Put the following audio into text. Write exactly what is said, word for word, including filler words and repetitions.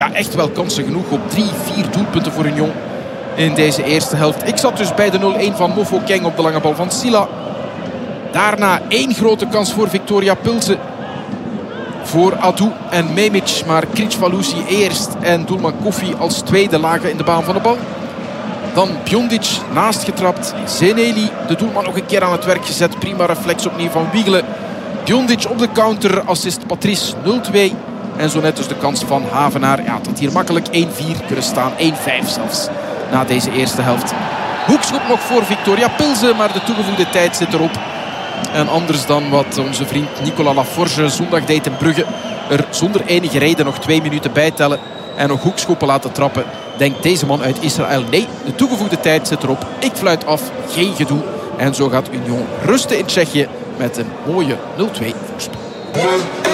Ja, echt wel kansen genoeg op drie, vier doelpunten voor Union in deze eerste helft. Ik zat dus bij de nul een van Mofo Keng op de lange bal van Silla. Daarna één grote kans voor Victoria Pilsen. Voor Adou en Memic. Maar Kricvalusi eerst en doelman Kofi als tweede lagen in de baan van de bal. Dan Bjondic naast getrapt. Zeneli, de doelman, nog een keer aan het werk gezet. Prima reflex opnieuw van Wiegelen. Bjondic op de counter. Assist Patrice nul twee. En zo net dus de kans van Havenaar. Ja, dat hier makkelijk één vier kunnen staan. één vijf zelfs na deze eerste helft. Hoekschop nog voor Victoria Pilsen. Maar de toegevoegde tijd zit erop. En anders dan wat onze vriend Nicolas Laforge zondag deed in Brugge. Er zonder enige reden nog twee minuten bijtellen. En nog hoekschoppen laten trappen. Denkt deze man uit Israël. Nee, de toegevoegde tijd zit erop. Ik fluit af. Geen gedoe. En zo gaat Union rusten in Tsjechië met een mooie nul twee voorsprong.